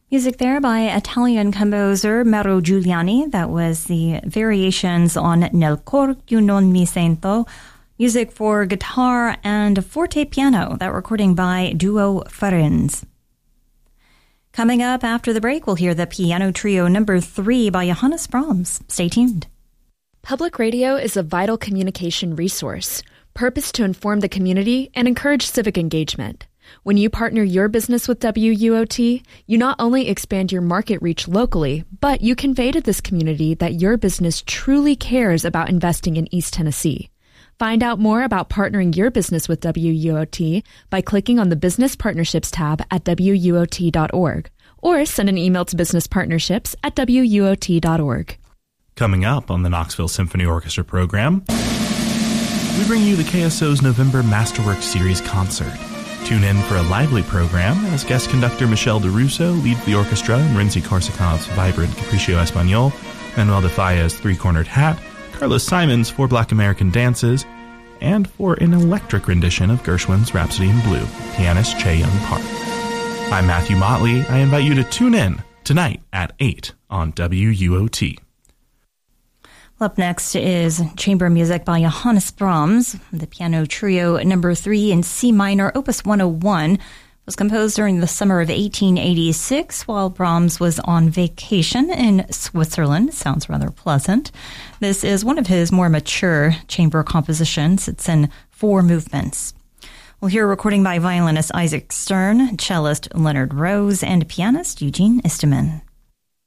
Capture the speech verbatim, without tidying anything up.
Music there by Italian composer Mero Giuliani. That was the variations on Nel cor più non mi sento. Music for guitar and forte piano. That recording by Duo Farenz. Coming up after the break, we'll hear the piano trio number three by Johannes Brahms. Stay tuned. Public radio is a vital communication resource, purposed to inform the community and encourage civic engagement. When you partner your business with W U O T, you not only expand your market reach locally, but you convey to this community that your business truly cares about investing in East Tennessee. Find out more about partnering your business with W U O T by clicking on the Business Partnerships tab at W U O T dot org or send an email to businesspartnerships at W U O T dot org. Coming up on the Knoxville Symphony Orchestra program, we bring you the K S O's November Masterwork Series concert. Tune in for a lively program as guest conductor Michelle DeRusso leads the orchestra in Rimsky-Korsakov's vibrant Capriccio Espagnol, Manuel de Falla's Three-Cornered Hat, Carlos Simon's Four Black American Dances, and for an electric rendition of Gershwin's Rhapsody in Blue, pianist Che Young Park. I'm Matthew Motley. I invite you to tune in tonight at eight on W U O T. Up next is chamber music by Johannes Brahms. The piano trio number three in C minor, opus one oh one, was composed during the summer of eighteen eighty-six while Brahms was on vacation in Switzerland. Sounds rather pleasant. This is one of his more mature chamber compositions. It's in four movements. We'll hear a recording by violinist Isaac Stern, cellist Leonard Rose, and pianist Eugene Isteman.